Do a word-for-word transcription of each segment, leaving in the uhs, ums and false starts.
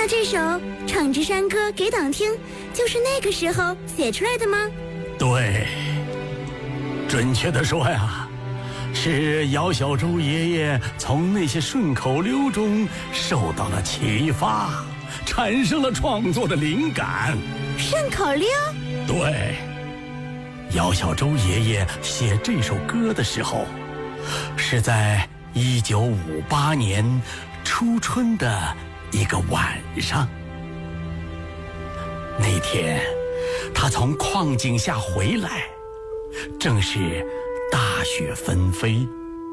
那这首《唱支山歌给党听》就是那个时候写出来的吗？ 对，准确的说呀，是姚小周爷爷从那些顺口溜中受到了启发，产生了创作的灵感。 顺口溜？ 对，姚小周爷爷写这首歌的时候，是在一九五八年初春的一个晚上。那天他从矿井下回来，正是大雪纷飞。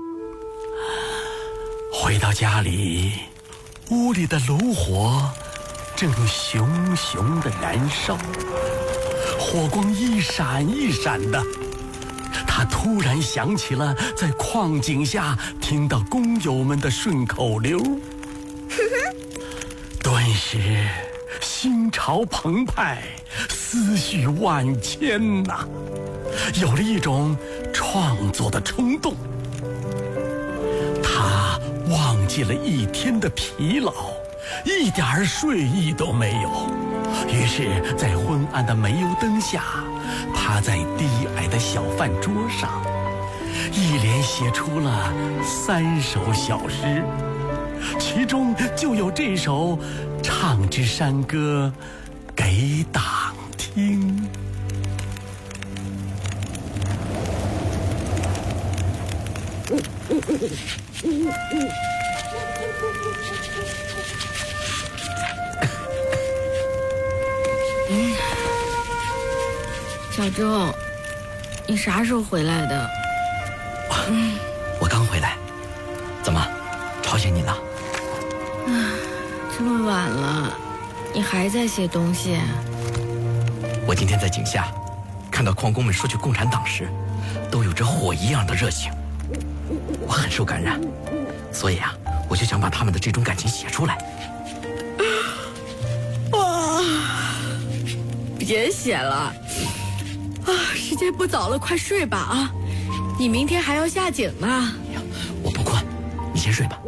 回到家里，屋里的炉火正熊熊地燃烧，火光一闪一闪的。他突然想起了在矿井下听到工友们的顺口溜，顿时心潮澎湃，思绪万千呐、啊，有了一种创作的冲动。他忘记了一天的疲劳，一点睡意都没有，于是在昏暗的煤油灯下，趴在低矮的小饭桌上，一连写出了三首小诗，其中就有这首《唱支山歌给党听》。 嗯，小周，你啥时候回来的？ 嗯，我刚回来。怎么，吵醒你了？ 啊，这么晚了，你还在写东西？ 我今天在井下，看到矿工们说起共产党时，都有着火一样的热情，我很受感染，所以啊，我就想把他们的这种感情写出来。 哇，别写了啊！时间不早了，快睡吧啊！你明天还要下井呢。 我不困，你先睡吧。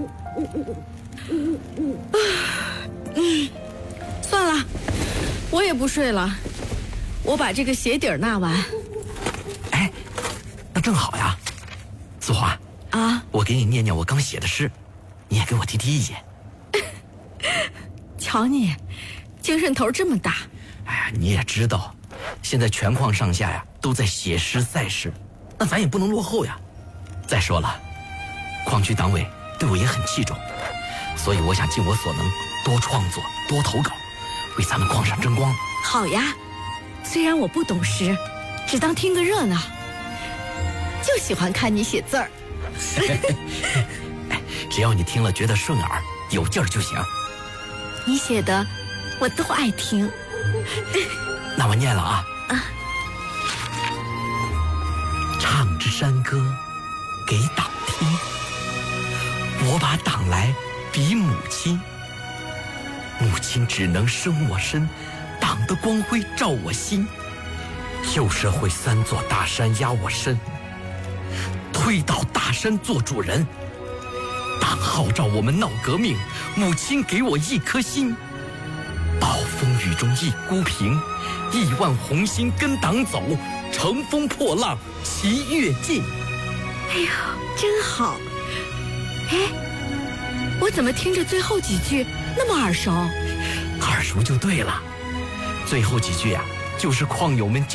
嗯，算了，我也不睡了，我把这个鞋底儿纳完。 哎，那正好呀，素华啊， 我给你念念我刚写的诗，你也给我提提意见。 瞧你，精神头这么大。 哎呀，你也知道，现在全矿上下呀都在写诗赛诗，那咱也不能落后呀。再说了，矿区党委对我也很器重，所以我想尽我所能，多创作，多投稿，为咱们矿上争光。 好呀，虽然我不懂诗，只当听个热闹，就喜欢看你写字儿。 只要你听了觉得顺耳，有劲儿就行。 你写的我都爱听。 那我念了啊。 啊， 唱支山歌给党听，我把党来比母亲，母亲只能生我身，党的光辉照我心，旧社会三座大山压我身，推倒大山做主人，党号召我们闹革命，母亲给我一颗心，暴风雨中一孤平，亿万红心跟党走，乘风破浪齐跃进。 哎呦，真好！哎，我怎么听着最后几句那么耳熟？ 耳熟就对了，最后几句啊，就是矿友们